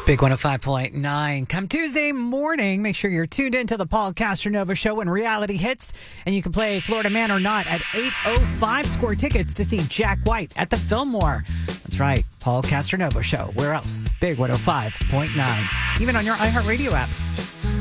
Big 105.9. Come Tuesday morning, make sure you're tuned into the Paul Castronova Show when reality hits. And you can play Florida Man or Not at 8:05. Score tickets to see Jack White at the Fillmore. That's right, Paul Castronova Show. Where else? Big 105.9. Even on your iHeartRadio app.